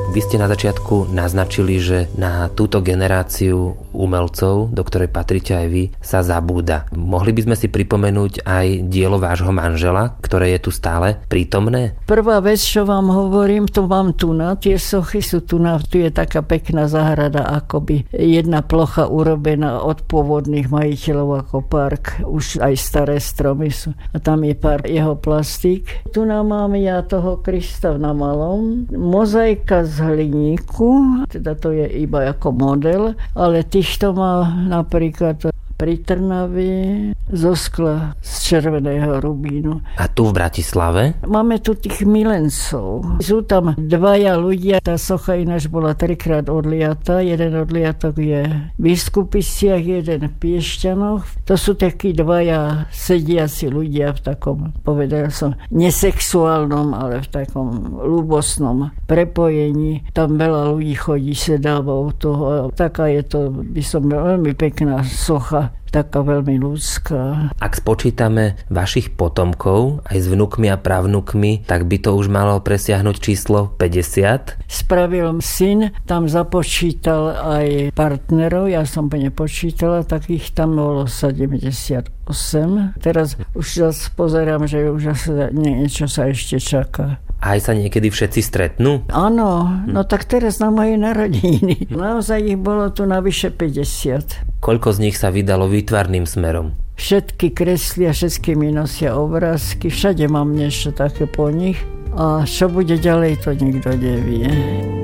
Vy ste na začiatku naznačili, že na túto generáciu umelcov, do ktorej patríte aj vy, sa zabúda. Mohli by sme si pripomenúť aj dielo vášho manžela, ktoré je tu stále prítomné? Prvá vec, čo vám hovorím, to mám tu na, tie sochy sú tu na, tu je taká pekná záhrada, akoby jedna plocha urobená od pôvodných majiteľov ako park, už aj staré stromy sú. A tam je pár jeho plastík. Tu nám mám ja toho Krista na malom, mozaika z hliníku, teda to je iba ako model, ale týchto má napríklad pri Trnavi zo skla z červeného rubínu. A tu v Bratislave? Máme tu tých milencov. Sú tam dvaja ľudia, tá socha ináč bola 3-krát odliata. Jeden odliatok je v Biskupiciach, jeden v Piešťanoch. To sú takí dvaja sediaci ľudia v takom, povedal som, nesexuálnom, ale v takom ľúbosnom prepojení. Tam veľa ľudí chodí, sedáva u toho. Taká je to, by som veľmi pekná socha. Taká veľmi ľudská. Ak spočítame vašich potomkov aj s vnukmi a pravnukmi, tak by to už malo presiahnuť číslo 50? Spravil syn, tam započítal aj partnerov, ja som nepočítala, takých tam bolo 78. Teraz už zase pozerám, že už zase niečo sa ešte čaká. Aj sa niekedy všetci stretnú? Áno, no tak teraz na moje narodeniny. Naozaj ich bolo tu navyše 50. Koľko z nich sa vydalo výtvarným smerom? Všetky kreslia, všetky mi nosia obrázky, všade mám niečo také po nich. A čo bude ďalej, to nikto nevie.